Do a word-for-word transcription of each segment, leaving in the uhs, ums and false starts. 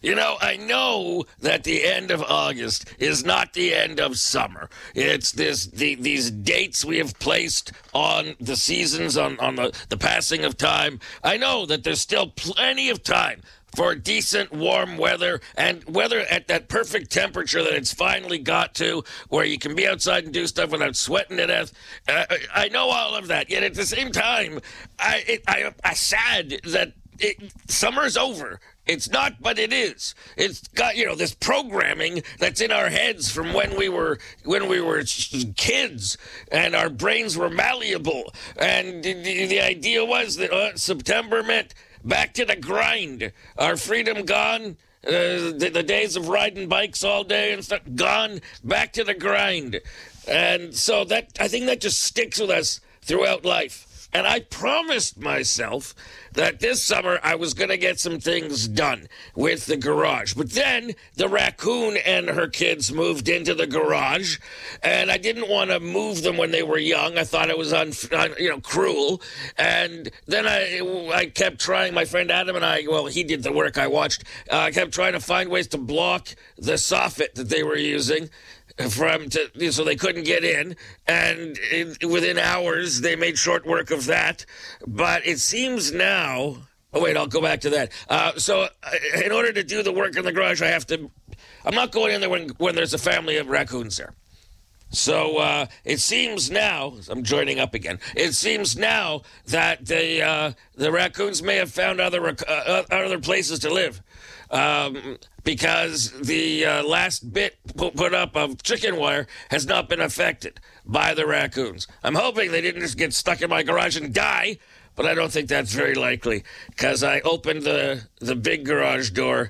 You know, I know that the end of August is not the end of summer. It's this the, these dates we have placed on the seasons, on, on the, the passing of time. I know that there's still plenty of time for decent warm weather and weather at that perfect temperature that it's finally got to, where you can be outside and do stuff without sweating to death. Uh, I know all of that, yet at the same time, I it, I I'm sad that it, summer's over. It's not, but it is. It's got, you know, this programming that's in our heads from when we were when we were kids, and our brains were malleable. And the, the idea was that uh, September meant back to the grind. Our freedom gone. Uh, the, the days of riding bikes all day and stuff gone. Back to the grind. And so that, I think that just sticks with us throughout life. And I promised myself that this summer I was going to get some things done with the garage. But then the raccoon and her kids moved into the garage, and I didn't want to move them when they were young. I thought it was un, un, you know, cruel. And then I I kept trying. My friend Adam and I, well, he did the work. I watched. Uh, I kept trying to find ways to block the soffit that they were using from to, so they couldn't get in, and in, within hours they made short work of that. But it seems now, oh wait, I'll go back to that. Uh, so uh, in order to do the work in the garage, I have to, I'm not going in there when, when there's a family of raccoons there. So uh, it seems now, I'm joining up again, it seems now that they, uh, the raccoons may have found other, uh, other places to live. Um, because the uh, last bit put up of chicken wire has not been affected by the raccoons. I'm hoping they didn't just get stuck in my garage and die, but I don't think that's very likely, because I opened the, the big garage door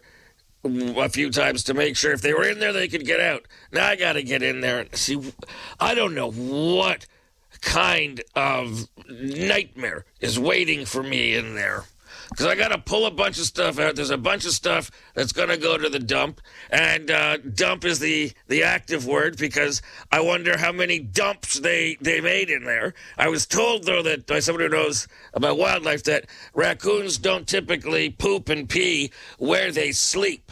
a few times to make sure if they were in there, they could get out. Now I got to get in there and see. I don't know what kind of nightmare is waiting for me in there. Because I got to pull a bunch of stuff out. There's a bunch of stuff that's going to go to the dump. And uh, dump is the, the active word, because I wonder how many dumps they, they made in there. I was told, though, that by someone who knows about wildlife, that raccoons don't typically poop and pee where they sleep.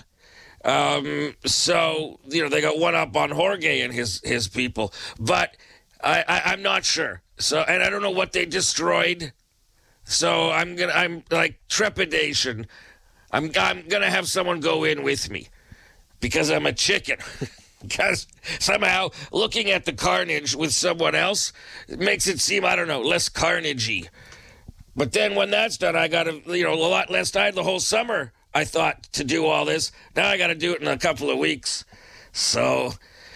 Um, so, you know, they got one up on Jorge and his, his people. But I, I, I'm not sure. So, and I don't know what they destroyed. So I'm gonna, I'm like trepidation. I'm, I'm gonna have someone go in with me because I'm a chicken. Because somehow looking at the carnage with someone else makes it seem, I don't know, less carnagey. But then when that's done, I got to, you know, a lot less time the whole summer, I thought, to do all this. Now I got to do it in a couple of weeks. So,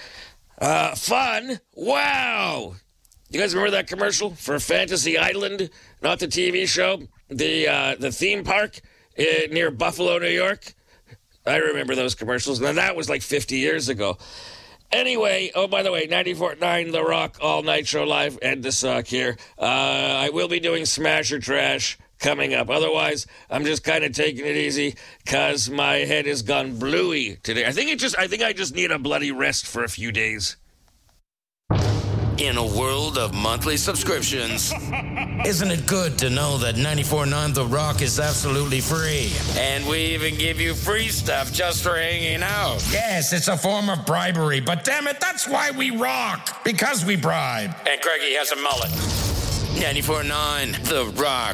uh, fun. Wow. You guys remember that commercial for Fantasy Island? Not the T V show, the uh, the theme park uh, near Buffalo, New York. I remember those commercials. Now, that was like fifty years ago. Anyway, oh, by the way, ninety-four point nine The Rock All Night Show Live, Ed the Sock here. Uh, I will be doing Smash or Trash coming up. Otherwise, I'm just kind of taking it easy because my head has gone bluey today. I think it just, I think I just need a bloody rest for a few days. In a world of monthly subscriptions, isn't it good to know that ninety-four point nine The Rock is absolutely free? And we even give you free stuff just for hanging out. Yes, it's a form of bribery, but damn it, that's why we rock. Because we bribe. And Craigie has a mullet. ninety-four point nine The Rock.